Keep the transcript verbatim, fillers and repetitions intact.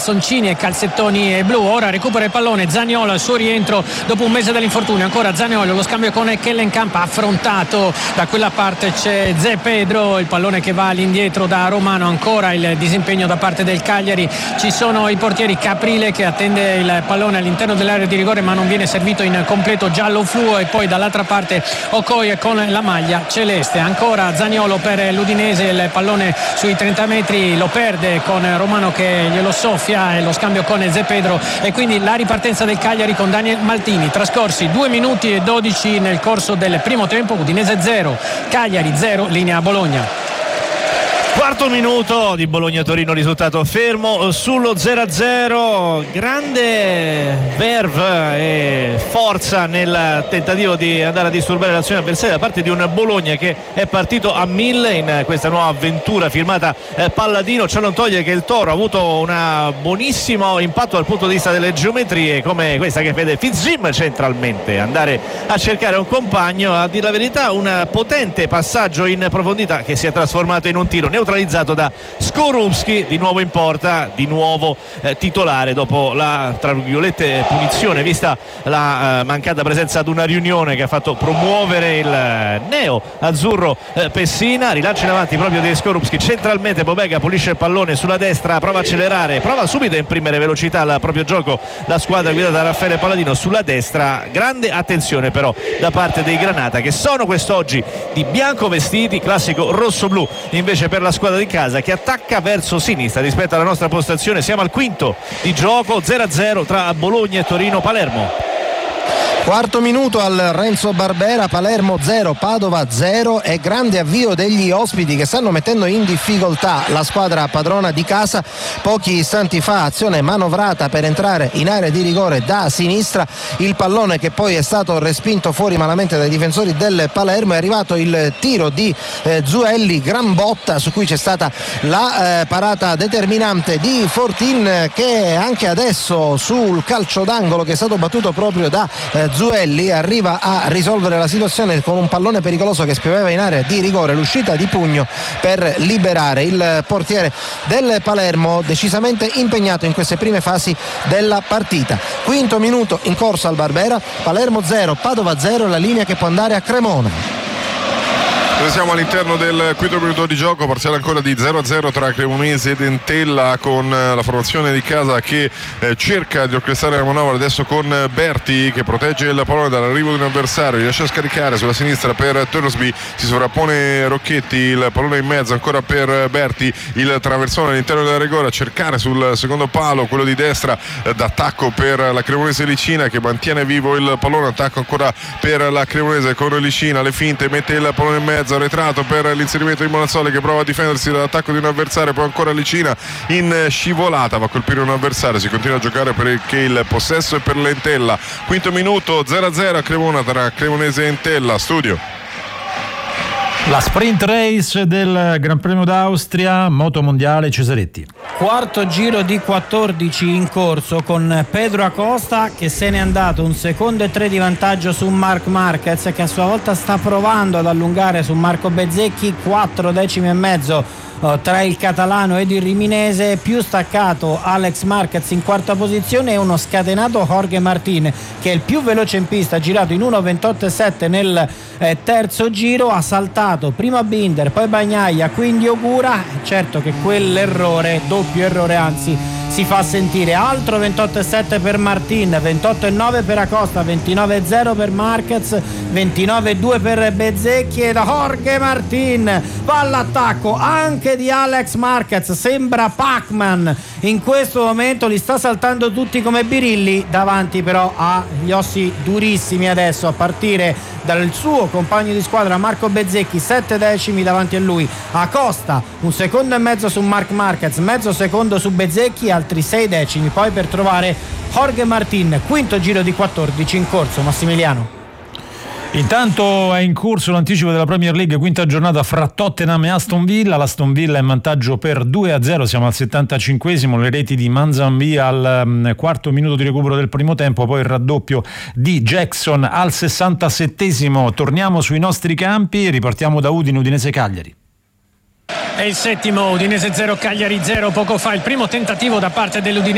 calzoncini e calzettoni blu. Ora recupera il pallone Zaniolo al suo rientro dopo un mese dall'infortunio. Ancora Zaniolo, lo scambio con Kellenkamp, affrontato da quella parte c'è Zé Pedro, il pallone che va all'indietro da Romano. Ancora il disimpegno da parte del Cagliari, ci sono i portieri, Caprile che attende il pallone all'interno dell'area di rigore ma non viene servito in completo, giallo fluo, e poi dall'altra parte Okoye con la maglia celeste. Ancora Zaniolo per l'Udinese, il pallone sui trenta metri lo perde con Romano che glielo soffia, e lo scambio con Zé Pedro, e quindi la ripartenza del Cagliari con Daniel Maltini. Trascorsi due minuti e dodici nel corso del primo tempo, Udinese zero, Cagliari zero, linea Bologna. Quarto minuto di Bologna-Torino, risultato fermo sullo zero a zero. Grande verve e forza nel tentativo di andare a disturbare l'azione avversaria da parte di un Bologna che è partito a mille in questa nuova avventura firmata eh, Palladino. Ciò non toglie che il Toro ha avuto un buonissimo impatto dal punto di vista delle geometrie, come questa che vede Fitzjim centralmente andare a cercare un compagno. A dire la verità, un potente passaggio in profondità che si è trasformato in un tiro neutralizzato da Skorupski, di nuovo in porta, di nuovo eh, titolare dopo la, tra virgolette, punizione, vista la eh, mancata presenza ad una riunione che ha fatto promuovere il eh, neo azzurro eh, Pessina. Rilancio in avanti proprio di Skorupski centralmente, Bobega pulisce il pallone sulla destra, prova a accelerare, prova subito a imprimere velocità al proprio gioco la squadra guidata da Raffaele Palladino sulla destra. Grande attenzione però da parte dei Granata, che sono quest'oggi di bianco vestiti, classico rosso-blu invece per la squadra di casa, che attacca verso sinistra rispetto alla nostra postazione. Siamo al quinto di gioco, zero a zero tra Bologna e Torino Palermo. Quarto minuto al Renzo Barbera, Palermo zero, Padova zero, e grande avvio degli ospiti che stanno mettendo in difficoltà la squadra padrona di casa. Pochi istanti fa azione manovrata per entrare in area di rigore da sinistra, il pallone che poi è stato respinto fuori malamente dai difensori del Palermo. È arrivato il tiro di eh, Zuelli, gran botta su cui c'è stata la eh, parata determinante di Fortin, che anche adesso sul calcio d'angolo che è stato battuto proprio da eh, Zuelli arriva a risolvere la situazione con un pallone pericoloso che spioveva in area di rigore. L'uscita di pugno per liberare il portiere del Palermo, decisamente impegnato in queste prime fasi della partita. Quinto minuto in corso al Barbera, Palermo zero, Padova zero, la linea che può andare a Cremona. Noi siamo all'interno del quinto minuto di gioco, parziale ancora di zero a zero tra Cremonese ed Entella, con la formazione di casa che eh, cerca di orchestrare la manovra adesso con Berti che protegge il pallone dall'arrivo di un avversario, riesce a scaricare sulla sinistra per Torsby, si sovrappone Rocchetti, il pallone in mezzo ancora per Berti, il traversone all'interno della rigore a cercare sul secondo palo, quello di destra eh, d'attacco per la Cremonese Licina che mantiene vivo il pallone, attacco ancora per la Cremonese con Licina, le finte, mette il pallone in mezzo, arretrato per l'inserimento di Bonazzoli che prova a difendersi dall'attacco di un avversario, poi ancora Licina in scivolata va a colpire un avversario, si continua a giocare perché il possesso è per l'Entella. Quinto minuto, zero a zero a Cremona tra Cremonese e Entella. Studio. La sprint race del Gran Premio d'Austria, moto mondiale, Cesaretti. Quarto giro di quattordici in corso, con Pedro Acosta che se n'è andato un secondo e tre di vantaggio su Marc Marquez, che a sua volta sta provando ad allungare su Marco Bezzecchi, quattro decimi e mezzo tra il catalano ed il riminese. Più staccato Alex Marquez in quarta posizione e uno scatenato Jorge Martin, che è il più veloce in pista, girato in uno ventotto e sette nel eh, terzo giro. Ha saltato prima Binder, poi Bagnaia, quindi Ogura. Certo che quell'errore, doppio errore anzi, si fa sentire. Altro ventotto e sette per Martin, ventotto e nove per Acosta, ventinove e zero per Marquez, ventinove e due per Bezzecchi, ed Jorge Martin va all'attacco anche di Alex Marquez. Sembra Pac-Man in questo momento, li sta saltando tutti come birilli. Davanti però ha gli ossi durissimi adesso, a partire dal suo compagno di squadra Marco Bezzecchi, sette decimi davanti a lui. Acosta un secondo e mezzo su Marc Marquez, mezzo secondo su Bezzecchi, altri sei decimi poi per trovare Jorge Martin. Quinto giro di quattordici in corso. Massimiliano. Intanto è in corso l'anticipo della Premier League, quinta giornata fra Tottenham e Aston Villa. L'Aston Villa è in vantaggio per due a zero, siamo al settantacinquesimo, le reti di Manzambi al um, quarto minuto di recupero del primo tempo, poi il raddoppio di Jackson al sessantasettesimo. Torniamo sui nostri campi e ripartiamo da Udine, Udinese Cagliari. È il settimo, Udinese zero, Cagliari zero. Poco fa il primo tentativo da parte dell'Udinese